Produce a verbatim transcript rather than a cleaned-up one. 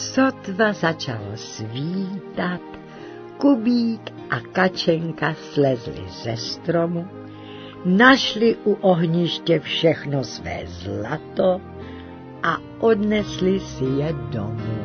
Sotva začalo svítat, Kubík a Kačenka slezli ze stromu, našli u ohniště všechno své zlato a odnesli si je domů.